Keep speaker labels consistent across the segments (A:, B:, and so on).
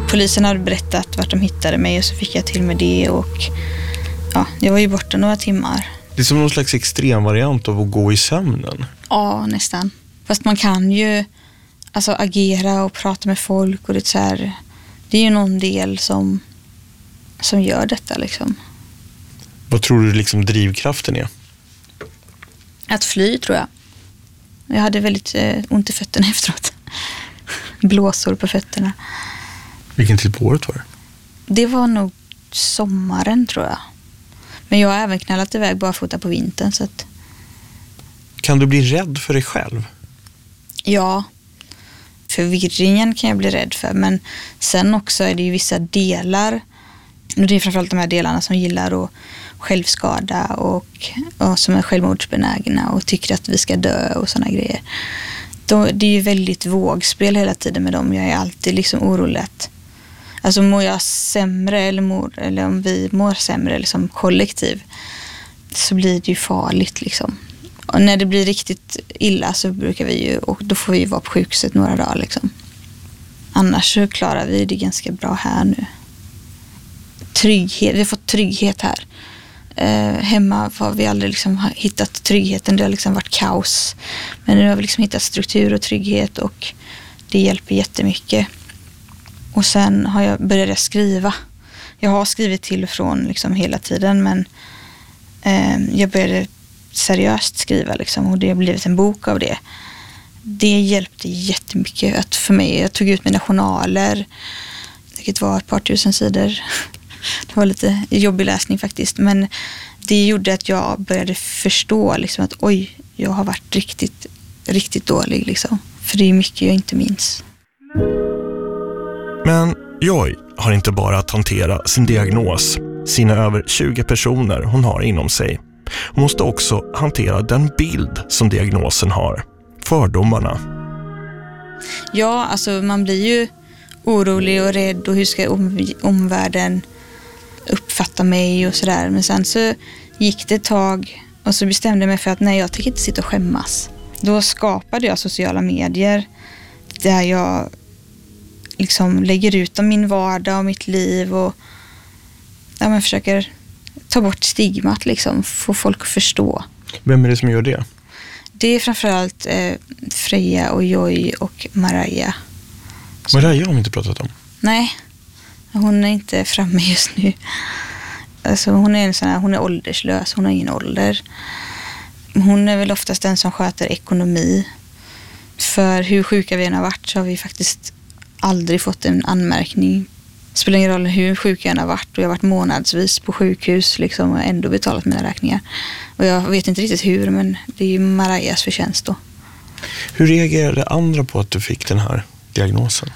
A: Polisen hade berättat vart de hittade mig och så fick jag till med det och ja, jag var ju borta några timmar.
B: Det är som någon slags extrem variant av att gå i sömnen.
A: Ja, nästan. Fast man kan ju alltså agera och prata med folk och det är så här, det är ju någon del som gör detta liksom.
B: Vad tror du liksom drivkraften är?
A: Att fly, tror jag. Jag hade väldigt ont i fötterna efteråt. Blåsor på fötterna.
B: Vilken tid på året var det?
A: Det var nog sommaren, tror jag. Men jag har även knallat iväg barfota på vintern. Så att...
B: Kan du bli rädd för dig själv?
A: Ja. Förvirringen kan jag bli rädd för. Men sen också är det ju vissa delar. Och det är framförallt de här delarna som gillar att självskada och som är självmordsbenägna och tycker att vi ska dö och såna grejer. Det är ju väldigt vågspel hela tiden med dem. Jag är alltid liksom orolig att alltså mår jag sämre eller om vi mår sämre eller som kollektiv så blir det ju farligt liksom. Och när det blir riktigt illa så brukar vi ju, och då får vi ju vara på sjukhuset några dagar liksom. Annars så klarar vi det ganska bra här nu. Trygghet, vi har fått trygghet här. Hemma har vi aldrig liksom hittat tryggheten, det har liksom varit kaos. Men nu har vi liksom hittat struktur och trygghet och det hjälper jättemycket. Och sen har jag börjat skriva. Jag har skrivit till och från liksom hela tiden, men jag började seriöst skriva liksom, och det har blivit en bok av det. Det hjälpte jättemycket att för mig. Jag tog ut mina journaler, vilket var ett par tusen sidor. Det var lite jobbig läsning faktiskt, men det gjorde att jag började förstå liksom att oj, jag har varit riktigt, riktigt dålig liksom. För det är mycket jag inte minns.
B: Men Joy har inte bara att hantera sin diagnos, sina över 20 personer hon har inom sig. Hon måste också hantera den bild som diagnosen har, fördomarna.
A: Ja, alltså man blir ju orolig och rädd och hur ska omvärlden uppfatta mig och sådär. Men sen så gick det ett tag och så bestämde jag mig för att nej, jag tänker inte sitta och skämmas. Då skapade jag sociala medier där jag liksom lägger ut om min vardag och mitt liv och men försöker ta bort stigmat liksom, få folk att förstå.
B: Vem är det som gör det?
A: Det är framförallt Freja och Joy och Maria.
B: Maria har vi inte pratat om.
A: Nej, hon är inte framme just nu. Alltså hon är ålderslös, hon har ingen ålder. Hon är väl oftast den som sköter ekonomi. För hur sjuka vi än har varit så har vi faktiskt aldrig fått en anmärkning. Det spelar ingen roll hur sjuk jag än har varit och jag har varit månadsvis på sjukhus liksom, och ändå betalat mina räkningar. Och jag vet inte riktigt hur, men det är ju Marias förtjänst då.
B: Hur reagerade andra på att du fick den här diagnosen?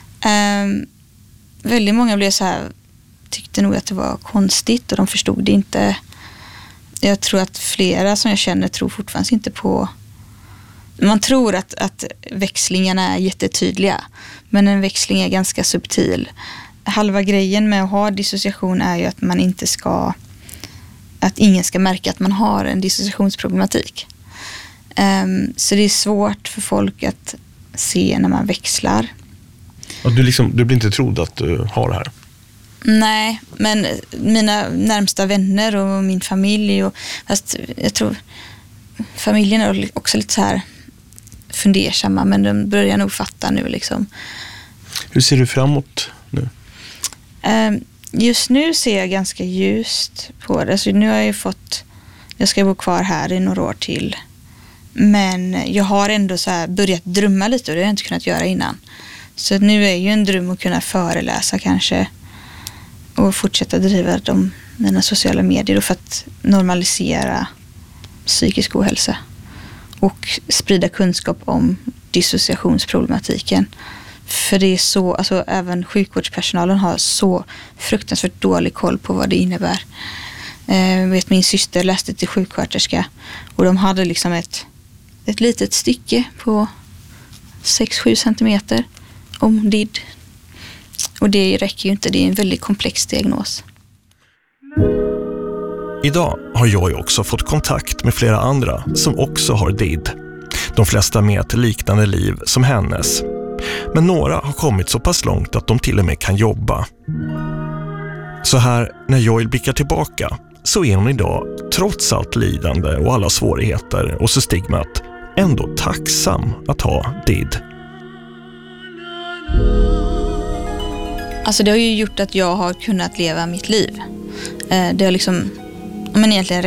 A: Väldigt många blev så här, tyckte nog att det var konstigt och de förstod det inte. Jag tror att flera som jag känner tror fortfarande inte på. Man tror att växlingarna är jättetydliga, men en växling är ganska subtil. Halva grejen med att ha dissociation är ju att man inte ska, att ingen ska märka att man har en dissociationsproblematik. Så det är svårt för folk att se när man växlar.
B: Och du blir inte trodd att du har det här?
A: Nej, men mina närmsta vänner och min familj, fast jag tror familjen är också lite så här fundersamma, men de börjar nog fatta nu liksom.
B: Hur ser du framåt nu?
A: Just nu ser jag ganska ljust på det. Så nu har jag jag ska bo kvar här i några år till. Men jag har ändå så här börjat drömma lite och det har jag inte kunnat göra innan. Så nu är ju en dröm att kunna föreläsa kanske och fortsätta driva mina sociala medier för att normalisera psykisk ohälsa och sprida kunskap om dissociationsproblematiken. För det är så, alltså även sjukvårdspersonalen har så fruktansvärt dålig koll på vad det innebär. Min syster läste till sjuksköterska och de hade liksom ett litet stycke på 6-7 centimeter om DID. Och det räcker ju inte, det är en väldigt komplex diagnos.
B: Idag har Joy också fått kontakt med flera andra som också har DID. De flesta med ett liknande liv som hennes. Men några har kommit så pass långt att de till och med kan jobba. Så här, när Joyl blickar tillbaka, så är hon idag, trots allt lidande och alla svårigheter och så stigmat, ändå tacksam att ha Did.
A: Alltså det har ju gjort att jag har kunnat leva mitt liv. Det har liksom, men egentligen